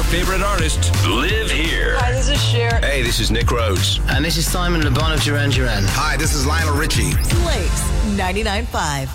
favorite artists live here. Hi, this is Cher. Hey, this is Nick Rhodes. And this is Simon Le Bon of Duran Duran. Hi, this is Lionel Richie. Blaze 99.5.